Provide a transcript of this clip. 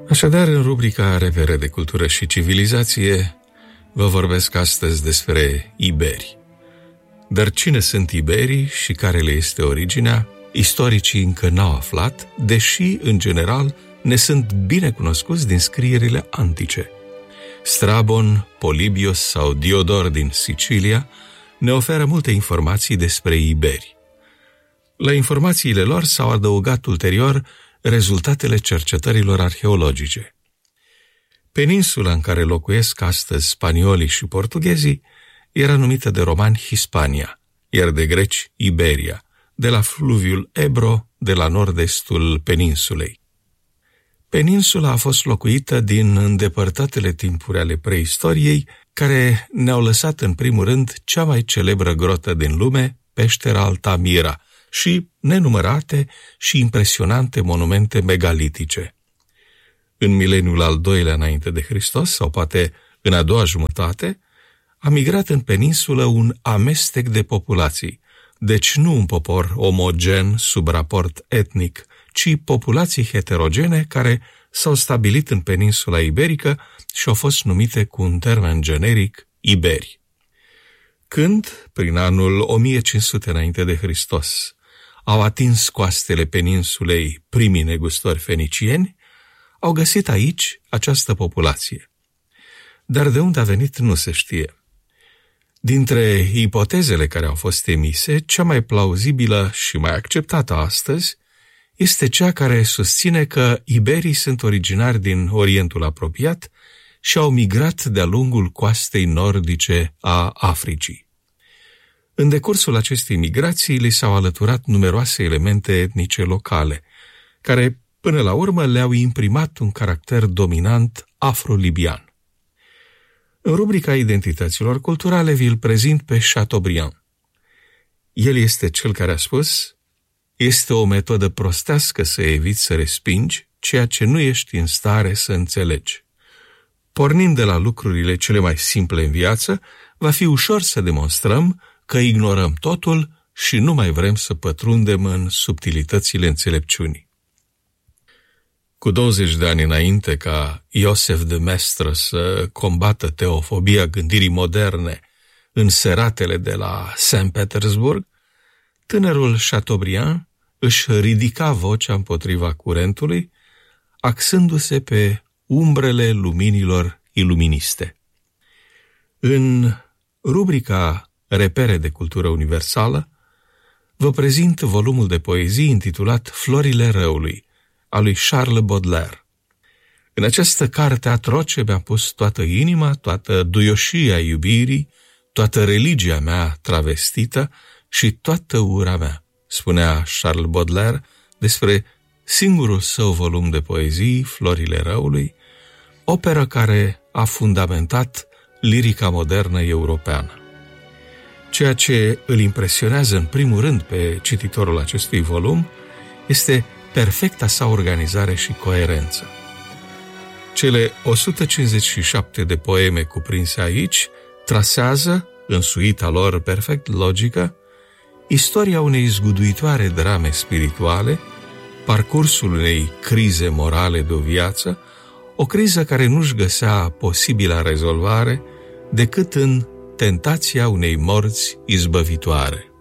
Așadar, în rubrica Repere de cultură și civilizație, vă vorbesc astăzi despre iberi. Dar cine sunt iberii și care le este originea, istoricii încă n-au aflat, deși, în general, ne sunt bine cunoscuți din scrierile antice. Strabon, Polibios sau Diodor din Sicilia ne oferă multe informații despre iberi. La informațiile lor s-au adăugat ulterior rezultatele cercetărilor arheologice. Peninsula în care locuiesc astăzi spaniolii și portughezii era numită de romani Hispania, iar de greci Iberia, de la fluviul Ebro, de la nord-estul peninsulei. Peninsula a fost locuită din îndepărtatele timpuri ale preistoriei, care ne-au lăsat în primul rând cea mai celebră grotă din lume, peștera Altamira, și nenumărate și impresionante monumente megalitice. În mileniul al doilea înainte de Hristos, sau poate în a doua jumătate, a migrat în peninsulă un amestec de populații, deci nu un popor omogen sub raport etnic, ci populații heterogene care s-au stabilit în peninsula iberică și au fost numite cu un termen generic iberi. Când, prin anul 1500 înainte de Hristos, au atins coastele peninsulei primii negustori fenicieni, au găsit aici această populație. Dar de unde a venit nu se știe. Dintre ipotezele care au fost emise, cea mai plauzibilă și mai acceptată astăzi este cea care susține că iberii sunt originari din Orientul apropiat și au migrat de-a lungul coastei nordice a Africii. În decursul acestei migrații li s-au alăturat numeroase elemente etnice locale, care până la urmă le-au imprimat un caracter dominant afro-libian. În rubrica identităților culturale vi-l prezint pe Chateaubriand. El este cel care a spus: este o metodă prostească să eviți să respingi ceea ce nu ești în stare să înțelegi. Pornind de la lucrurile cele mai simple în viață, va fi ușor să demonstrăm că ignorăm totul și nu mai vrem să pătrundem în subtilitățile înțelepciunii. Cu 20 de ani înainte ca Iosef de Maistre să combată teofobia gândirii moderne în seratele de la Saint Petersburg, tânărul Chateaubriand își ridica vocea împotriva curentului, axându-se pe umbrele luminilor iluministe. În rubrica Repere de cultură universală, vă prezint volumul de poezii intitulat Florile răului, a lui Charles Baudelaire. În această carte atroce mi-am pus toată inima, toată duioșia iubirii, toată religia mea travestită și toată ura mea, spunea Charles Baudelaire despre singurul său volum de poezii, Florile răului, operă care a fundamentat lirica modernă europeană. Ceea ce îl impresionează în primul rând pe cititorul acestui volum este perfecta sa organizare și coerență. Cele 157 de poeme cuprinse aici trasează, în suita lor perfect logică, istoria unei zguduitoare drame spirituale, parcursul unei crize morale de o viață, o criză care nu-și găsea posibilă rezolvare decât în tentația unei morți izbăvitoare.